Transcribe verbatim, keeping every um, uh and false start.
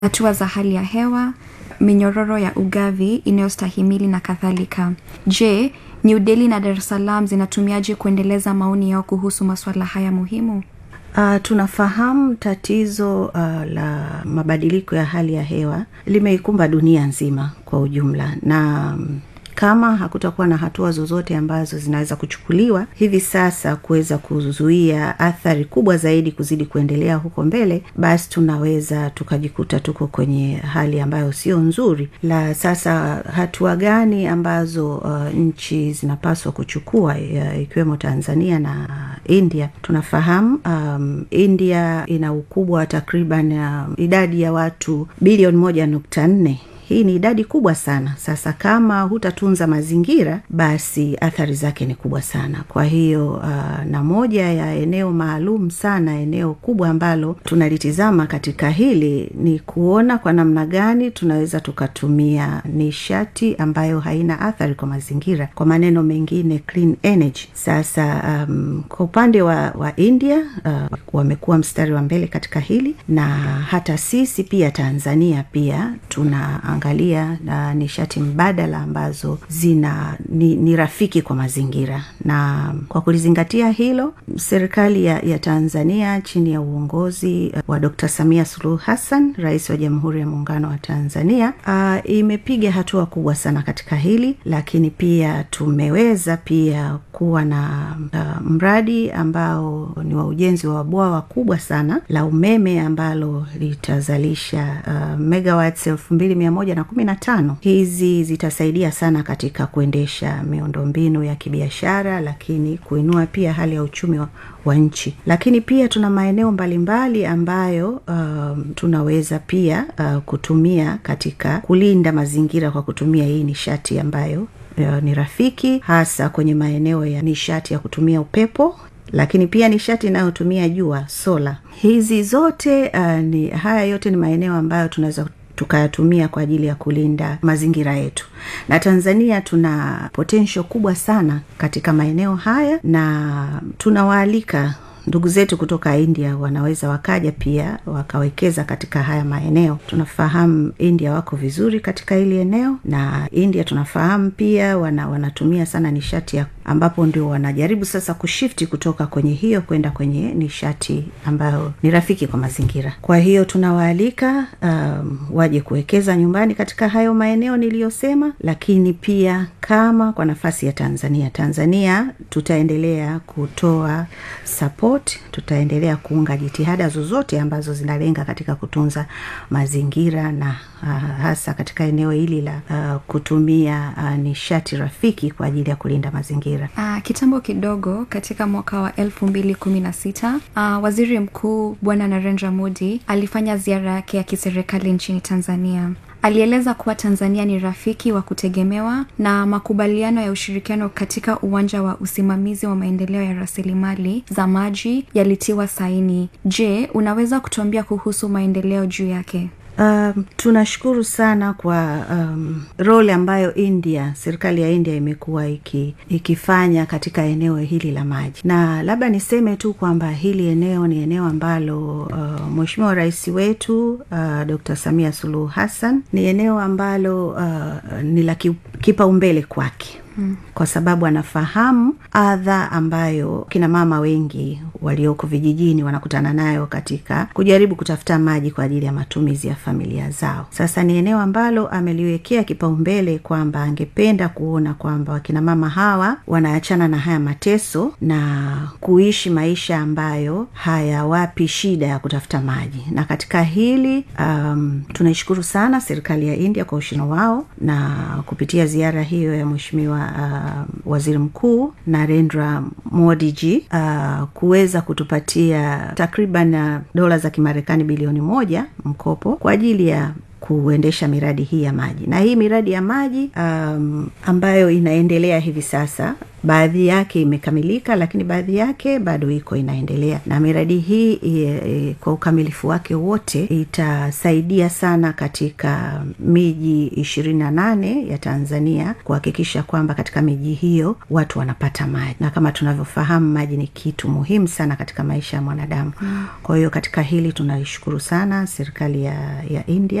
hatua za hali ya hewa, minyororo ya ugavi inayostahimili na kadhalika. Je, New Delhi na Dar es Salaam zinatumiaje kuendeleza maoni yao kuhusu masuala haya muhimu? Uh, tunafahamu tatizo uh, la mabadiliko ya hali ya hewa limeikumba dunia nzima kwa ujumla, na um, kama hakutakuwa na hatua zozote ambazo zinaweza kuchukuliwa hivi sasa kuweza kuzuia athari kubwa zaidi kuzidi kuendelea huko mbele, basi tunaweza tukajikuta tuko kwenye hali ambayo sio nzuri. La sasa, hatua gani ambazo uh, nchi zinapaswa kuchukua, uh, ikiwemo Tanzania na India? Tunafahamu um, India ina ukubwa wa takriban uh, idadi ya watu bilioni moja nukta nne. Hii ni idadi kubwa sana. Sasa kama hutatunza mazingira, basi athari zake ni kubwa sana. Kwa hiyo uh, na moja ya eneo maalum sana, eneo kubwa ambalo tunalitizama katika hili ni kuona kwa namna gani tunaweza tukatumia nishati ambayo haina athari kwa mazingira, kwa maneno mengine clean energy. Sasa um, kwa upande wa, wa India uh, wamekuwa mstari wa mbele katika hili, na hata sisi pia Tanzania pia tuna angalia na nishati mbadala ambazo zina ni, ni rafiki kwa mazingira. Na kwa kulizingatia hilo, serikali ya, ya Tanzania chini ya uongozi wa Dokta Samia Suluhu Hassan, Rais wa Jamhuri ya Muungano wa Tanzania, uh, imepiga hatua kubwa sana katika hili. Lakini pia tumeweza pia kuwa na uh, mradi ambao ni wa ujenzi wa bwawa kubwa sana la umeme ambalo litazalisha uh, megawatts elfu mbili mia moja na kumi na tano. Hizi zitasaidia sana katika kuendesha miundombinu ya kibiashara, lakini kuinua pia hali ya uchumi wa, wa nchi. Lakini pia tuna maeneo mbalimbali ambayo um, tunaweza pia uh, kutumia katika kulinda mazingira kwa kutumia hii nishati ambayo uh, ni rafiki, hasa kwenye maeneo ya nishati ya kutumia upepo, lakini pia nishati inayotumia jua, sola. Hizi zote uh, ni haya yote ni maeneo ambayo tunaweza tukayatumia kwa ajili ya kulinda mazingira yetu. Na Tanzania tuna potential kubwa sana katika maeneo haya, na tunawaalika ndugu zetu kutoka India wanaweza wakaja pia wakawekeza katika haya maeneo. Tunafahamu India wako vizuri katika hili eneo, na India tunafahamu pia wana, wanatumia sana nishati ya ambapo ndio wanajaribu sasa kushifti kutoka kwenye hiyo kwenda kwenye nishati ambayo ni rafiki kwa mazingira. Kwa hiyo tunawaalika um, waje kuwekeza nyumbani katika hayo maeneo niliyosema. Lakini pia kama kwa nafasi ya Tanzania, Tanzania tutaendelea kutoa support, tutaendelea kuunga jitihada zozote ambazo zinalenga katika kutunza mazingira, na uh, hasa katika eneo hili la uh, kutumia uh, nishati rafiki kwa ajili ya kulinda mazingira. Uh, kitambo kidogo katika mwaka wa elfu mbili kumi na sita, uh, Waziri Mkuu Bwana Narendra Modi alifanya ziara yake ya kiserikali nchini Tanzania. Alieleza kuwa Tanzania ni rafiki wa kutegemewa na makubaliano ya ushirikiano katika uwanja wa usimamizi wa maendeleo ya rasilimali za maji yalitiwa saini. Je, unaweza kutuambia kuhusu maendeleo juu yake? Um, tunashukuru sana kwa um, role ambayo India, serikali ya India imekuwa iki, ikifanya katika eneo hili la maji. Na labda niseme tu kwamba hili eneo ni eneo ambalo uh, Mheshimiwa Rais wetu uh, Dokta Samia Suluhu Hassan, ni eneo ambalo uh, ni la kipaumbele kwake. Hmm. Kwa sababu anafahamu adha ambayo kina mama wengi walioko vijijini wanakutana nayo katika kujaribu kutafuta maji kwa ajili ya matumizi ya familia zao. Sasa ni eneo ambalo ameliwekea kipaumbele kwamba angependa kuona kwamba kina mama hawa wanaachana na haya mateso na kuishi maisha ambayo hayawapi shida ya kutafuta maji. Na katika hili um, tunaishukuru sana serikali ya India kwa ushino wao, na kupitia ziara hiyo ya Mheshimiwa Uh, Waziri Mkuu Narendra Modi ji uh, kuweza kutupatia takriban uh, dola za Kimarekani bilioni moja mkopo kwa ajili ya kuendesha miradi hii ya maji. Na hii miradi ya maji um, ambayo inaendelea hivi sasa baadhi yake imekamilika, lakini baadhi yake bado iko inaendelea. Na miradi hii e, e, kwa ukamilifu wake wote itasaidia sana katika miji ishirini na nane ya Tanzania, kuhakikisha kwamba katika miji hiyo watu wanapata maji. Na kama tunavyofahamu, maji ni kitu muhimu sana katika maisha ya mwanadamu. Mm. Kwa hiyo katika hili tunaishukuru sana serikali ya, ya India